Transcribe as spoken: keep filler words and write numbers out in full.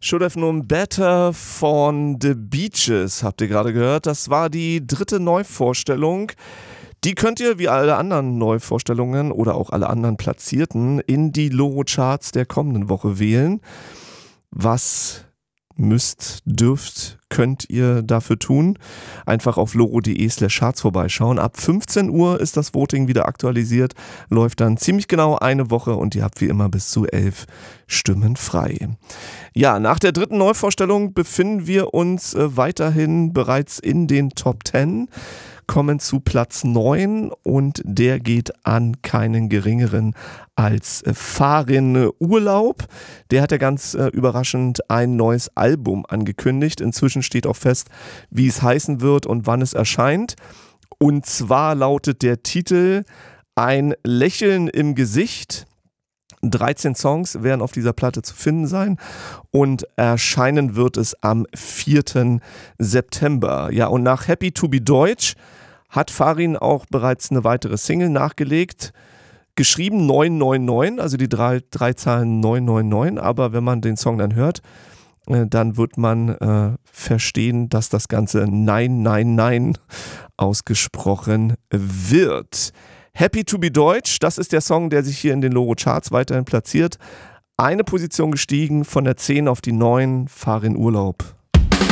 Should Have Known Better von The Beaches habt ihr gerade gehört. Das war die dritte Neuvorstellung. Die könnt ihr, wie alle anderen Neuvorstellungen oder auch alle anderen Platzierten, in die Loro-Charts der kommenden Woche wählen. Was müsst, dürft, könnt ihr dafür tun? Einfach auf loro.de slash charts vorbeischauen. Ab fünfzehn Uhr ist das Voting wieder aktualisiert, läuft dann ziemlich genau eine Woche und ihr habt wie immer bis zu elf Stimmen frei. Ja, nach der dritten Neuvorstellung befinden wir uns äh, weiterhin bereits in den Top zehn, kommen zu Platz neun und der geht an keinen geringeren als Farin Urlaub. Der hat ja ganz äh, überraschend ein neues Album angekündigt. Inzwischen steht auch fest, wie es heißen wird und wann es erscheint. Und zwar lautet der Titel Ein Lächeln im Gesicht. dreizehn Songs werden auf dieser Platte zu finden sein und erscheinen wird es am vierten September. Ja, und nach Happy to be Deutsch hat Farin auch bereits eine weitere Single nachgelegt. Geschrieben neun neun neun, also die drei, drei Zahlen neun neun neun, aber wenn man den Song dann hört, äh, dann wird man äh, verstehen, dass das Ganze nein nein nein ausgesprochen wird. Happy to be Deutsch, das ist der Song, der sich hier in den Loro-Charts weiterhin platziert. Eine Position gestiegen, von der zehn auf die neun, Farin Urlaub.